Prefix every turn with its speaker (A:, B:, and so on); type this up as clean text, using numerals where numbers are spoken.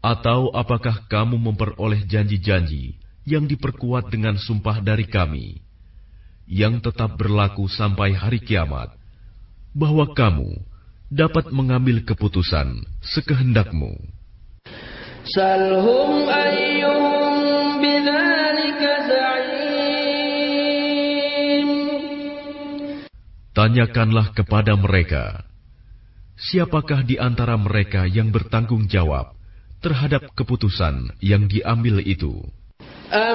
A: Atau apakah kamu memperoleh janji-janji yang diperkuat dengan sumpah dari kami, yang tetap berlaku sampai hari kiamat, bahwa kamu dapat mengambil keputusan sekehendakmu?
B: Salhum ayyuhum bidzalika za'im.
A: Tanyakanlah kepada mereka, siapakah di antara mereka yang bertanggung jawab terhadap keputusan yang diambil itu?